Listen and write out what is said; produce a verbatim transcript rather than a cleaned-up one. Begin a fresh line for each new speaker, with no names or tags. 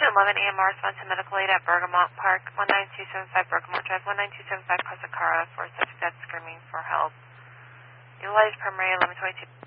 eleven A M R response to medical aid at Bergamot Park, one nine two seven five Bergamot Drive, one nine two seven five Pasacara for suspect that's screaming for help. Utilize primary eleven twenty-two.